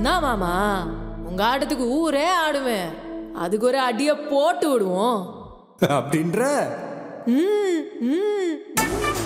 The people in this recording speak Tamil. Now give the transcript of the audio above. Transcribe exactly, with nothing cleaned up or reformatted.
நான் மாமா உங்க ஆட்டத்துக்கு ஊரே ஆடுவேன். அதுக்கு ஒரு அடிய போட்டு விடுவோம் அப்படின்ற ம் ம்